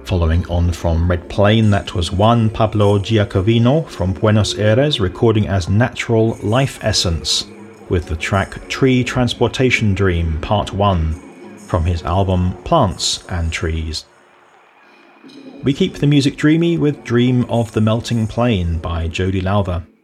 Following on from Red Plain, that was Juan Pablo Giacovino from Buenos Aires recording as Natural Life Essence with the track Tree Transportation Dream Part 1 from his album Plants and Trees. We keep the music dreamy with Dream of the Melting Plain by Jody Lowther,